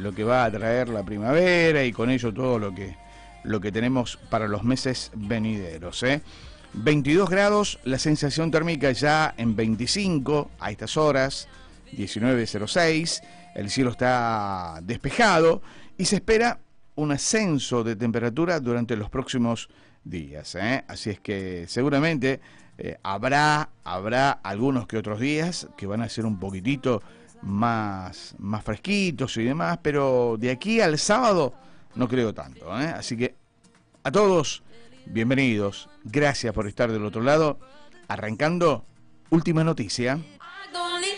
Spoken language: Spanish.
lo que va a traer la primavera y con ello todo lo que tenemos para los meses venideros, 22 grados, la sensación térmica ya en 25 a estas horas, 19:06, el cielo está despejado y se espera un ascenso de temperatura durante los próximos días, así es que seguramente habrá algunos que otros días que van a ser un poquitito más fresquitos y demás, pero de aquí al sábado no creo tanto, así que a todos, bienvenidos, gracias por estar del otro lado, arrancando Última Noticia.